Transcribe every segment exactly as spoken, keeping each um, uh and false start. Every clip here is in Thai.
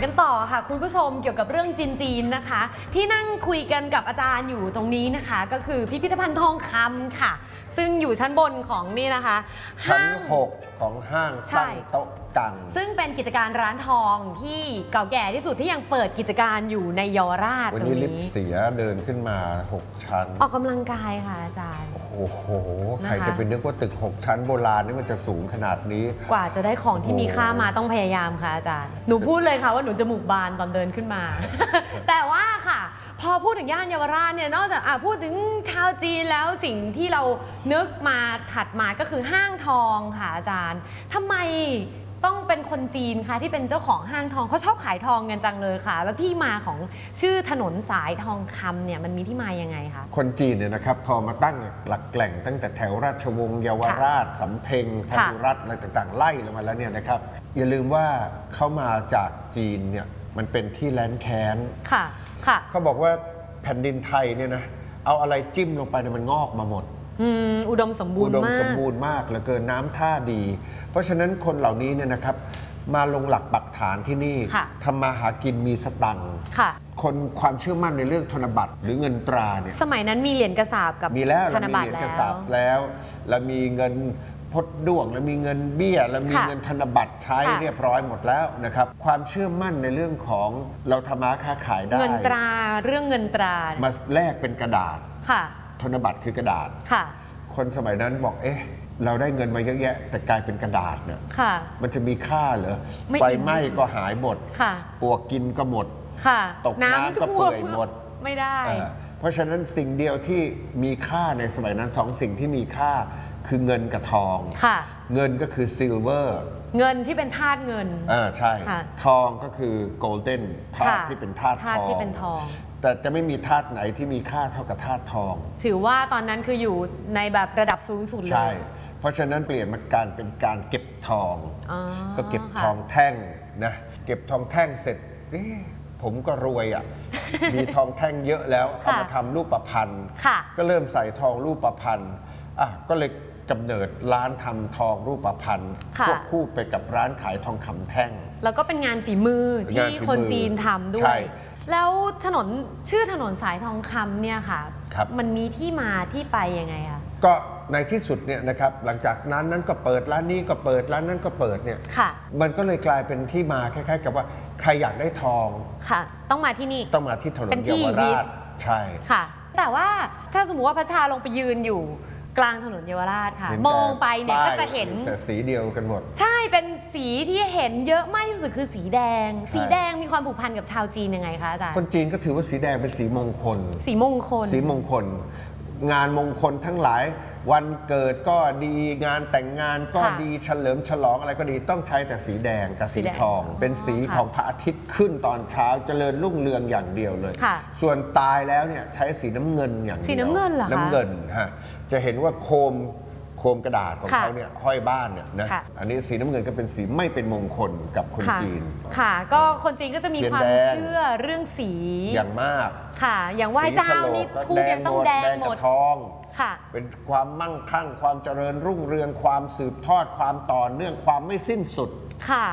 กันต่อค่ะคุณผู้ชมเกี่ยวกับเรื่องจีนๆนะคะที่นั่งคุยกันกับอาจารย์อยู่ตรงนี้นะคะก็คือพิพิธภัณฑ์ทองคำค่ะซึ่งอยู่ชั้นบนของนี่นะคะชั้นหกของห้างตั้งโต๊ะกังซึ่งเป็นกิจการร้านทองที่เก่าแก่ที่สุดที่ยังเปิดกิจการอยู่ในเยาวราชตรงนี้วันนี้ลิฟต์เสียเดินขึ้นมาหกชั้นออกกำลังกายค่ะอาจารย์โอ้โหใครจะไปนึกว่าตึกหกชั้นโบราณนี่มันจะสูงขนาดนี้กว่าจะได้ของที่มีค่ามาต้องพยายามค่ะอาจารย์หนูพูดเลยค่ะว่าหนูจมูกบานตอนเดินขึ้นมา แต่ว่าค่ะพอพูดถึงย่านเยาวราชเนี่ยนอกจากพูดถึงชาวจีนแล้วสิ่งที่เรานึกมาถัดมาก็คือห้างทองค่ะอาจารย์ทำไมต้องเป็นคนจีนคะที่เป็นเจ้าของห้างทองเขาชอบขายทองกันจังเลยค่ะแล้วที่มาของชื่อถนนสายทองคำเนี่ยมันมีที่มายังไงคะคนจีนเนี่ยนะครับพอมาตั้งหลักแหล่งตั้งแต่แถวราชวงศ์เยาวราชสำเพ็งพหุรัตน์อะไรต่างๆไล่ลงมาแล้วเนี่ยนะครับอย่าลืมว่าเขามาจากจีนเนี่ยมันเป็นที่แล้นแค้นค่ะค่ะเขาบอกว่าแผ่นดินไทยเนี่ยนะเอาอะไรจิ้มลงไปเนี่ยมันงอกมาหมดอุดมสมบูรณ์มากอุดมสมบูรณ์มากเหลือเกินน้ำท่าดีเพราะฉะนั้นคนเหล่านี้เนี่ยนะครับมาลงหลักปักฐานที่นี่ทำมาหากินมีสตังค์คนความเชื่อมั่นในเรื่องธนบัตรหรือเงินตราเนี่ยสมัยนั้นมีเหรียญกระสาบกับมีแล้วเรามีเหรียญกระสาบแล้วแล้วมีเงินพดด้วงแล้วมีเงินเบี้ยแล้วมีเงินธนบัตรใช้เรียบร้อยหมดแล้วนะครับความเชื่อมั่นในเรื่องของเราทำมาค้าขายได้เงินตราเรื่องเงินตรามาแลกเป็นกระดาษธนบัตรคือกระดาษคนสมัยนั้นบอกเอ๊ะเราได้เงินมาเยอะแยะแต่กลายเป็นกระดาษเนี่ยมันจะมีค่าเหรอไฟไหม้ก็หายหมดปวกกินก็หมดตกน้ำก็เปื่อยหมดไม่ได้เพราะฉะนั้นสิ่งเดียวที่มีค่าในสมัยนั้นสองสิ่งที่มีค่าคือเงินกับทองเงินก็คือซิลเวอร์เงินที่เป็นธาตุเงินอ่าใช่ทองก็คือโกลเด้นธาตุที่เป็นธาตุทองแต่จะไม่มีธาตุไหนที่มีค่าเท่ากับธาตุทองถือว่าตอนนั้นคืออยู่ในแบบระดับสูงสุดเลยใช่เพราะฉะนั้นเปลี่ยนมาการเป็นการเก็บทองก็เก็บทองแท่งนะเก็บทองแท่งเสร็จผมก็รวยอ่ะมีทองแท่งเยอะแล้วเอามาทำรูปประพันธ์ก็เริ่มใส่ทองรูปประพันธ์อ่ะก็เลยกำเนิดร้านทำทองรูปประพันธ์ควบคู่ไปกับร้านขายทองคำแท่งแล้วก็เป็นงานฝีมือที่คนจีนทำด้วยแล้วถนนชื่อถนนสายทองคำเนี่ยค่ะมันมีที่มาที่ไปยังไงอะก็ในที่สุดเนี่ยนะครับหลังจากนั้นนั้นก็เปิดร้านนี้ก็เปิดร้านนั้นก็เปิดเนี่ยมันก็เลยกลายเป็นที่มาคล้ายๆกับว่าใครอยากได้ทองค่ะต้องมาที่นี่ต้องมาที่ถนนเยาวราชใช่ค่ะแต่ว่าถ้าสมมติว่าพระชาลงไปยืนอยู่กลางถนนเยาวราชค่ะมองไปเนี่ยก็จะเห็นแต่สีเดียวกันหมดใช่เป็นสีที่เห็นเยอะมากที่สุดคือสีแดงสีแดงมีความผูกพันกับชาวจีนยังไงคะอาจารย์คนจีนก็ถือว่าสีแดงเป็นสีมงคลสีมงคลสีมงคลงานมงคลทั้งหลายวันเกิดก็ดีงานแต่งงานก็ดีเฉลิมฉลองอะไรก็ดีต้องใช้แต่สีแดงกับสีทองเป็นสีของพระอาทิตย์ขึ้นตอนเช้าเจริญรุ่งเรืองอย่างเดียวเลยส่วนตายแล้วเนี่ยใช้สีน้ำเงินอย่างเดียวสีน้ำเงินเหรอคะน้ำเงินฮะจะเห็นว่าโคมโคมกระดาษของเขาเนี่ยห้อยบ้านเนี่ยนะอันนี้สีน้ำเงินก็เป็นสีไม่เป็นมงคลกับคนจีนค่ะก็คนจีนก็จะมีความเชื่อเรื่องสีอย่างมากค่ะอย่างไหว้เจ้านี่ทูบยังต้องแดงหมดทองเป็นความมั่งคั่งความเจริญรุ่งเรืองความสืบทอดความต่อเนื่องความไม่สิ้นสุดค่ะ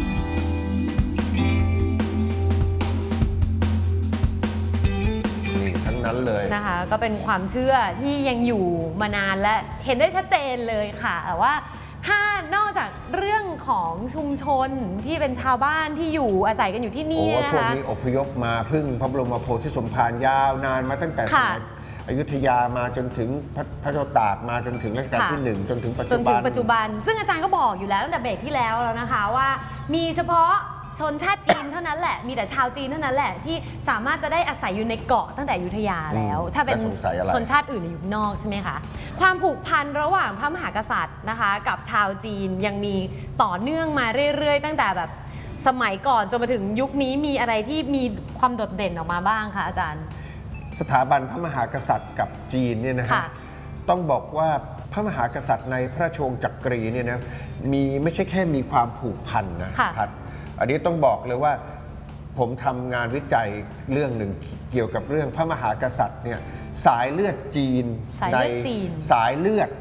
นี่ทั้งนั้นเลยนะคะก็เป็นความเชื่อที่ยังอยู่มานานและเห็นได้ชัดเจนเลยค่ะแต่ว่าถ้านอกจากเรื่องของชุมชนที่เป็นชาวบ้านที่อยู่อาศัยกันอยู่ที่นี่นะคะพวกนี้อพยพมาพึ่งพระบรมโพธิสมภารยาวนานมาตั้งแต่สมัยอยุธยามาจนถึงพระเจ้าตากมาจนถึงรัชกาลที่หนึ่งจนถึงปัจจุบันปัจจุบันซึ่งอาจารย์ก็บอกอยู่แล้วตั้งแต่เบรกที่แล้วแล้วนะคะว่ามีเฉพาะชนชาติจีนเท่านั้นแหละมีแต่ชาวจีนเท่านั้นแหละที่สามารถจะได้อาศัยอยู่ในเกาะตั้งแต่อยุธยาแล้วถ้าเป็นชนชาติอื่นอยู่นอกใช่ไหมคะความผูกพันระหว่างพระมหากษัตริย์นะคะกับชาวจีนยังมีต่อเนื่องมาเรื่อยๆตั้งแต่แบบสมัยก่อนจนมาถึงยุคนี้มีอะไรที่มีความโดดเด่นออกมาบ้างคะอาจารย์สถาบันพระมหากษัตริย์กับจีนเนี่ยนะฮะต้องบอกว่าพระมหากษัตริย์ในพระราชวงศ์จักรีเนี่ยนะมีไม่ใช่แค่มีความผูกพันนะครับอันนี้ต้องบอกเลยว่าผมทำงานวิจัยเรื่องหนึ่งเกี่ยวกับเรื่องพระมหากษัตริย์เนี่ยสายเลือดจีนในสายเลือด